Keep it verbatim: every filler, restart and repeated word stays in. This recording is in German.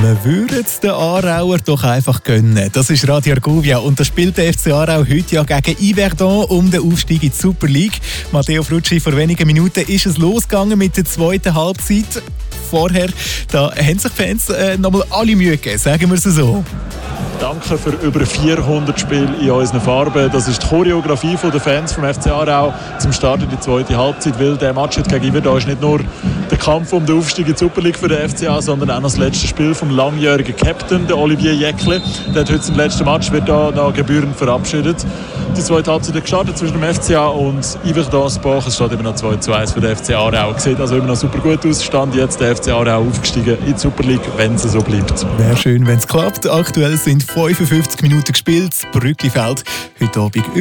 Man würde es den Aarauer doch einfach gönnen. Das ist Radio Argovia und da spielt der F C Aarau heute ja gegen Yverdon um den Aufstieg in die Super League. Matteo Frutschi, vor wenigen Minuten ist es losgegangen mit der zweiten Halbzeit. Vorher da haben sich Fans äh, nochmal alle Mühe gegeben, sagen wir es so. Danke für über vierhundert Spiele in unseren Farben. Das ist die Choreografie der Fans vom F C Aarau zum Start in die zweite Halbzeit, weil der Match heute gegen Yverdon ist nicht nur der Kampf um den Aufstieg in die Super League für den F C A, sondern auch noch das letzte Spiel vom langjährigen Captain, der Olivier Jäckle. Der hat heute im letzten Match wird da noch gebührend verabschiedet. Die zweite Halbzeit hat gestartet zwischen dem F C A und Yverdon Sport. Es steht immer noch zwei zu eins für den F C Aarau. Sieht also immer noch super gut aus. Stand jetzt der F C Aarau aufgestiegen in die Super League, wenn es so bleibt. Wäre schön, wenn es klappt. Aktuell sind fünfundfünfzig Minuten gespielt. Das Brücklifeld heute Abend über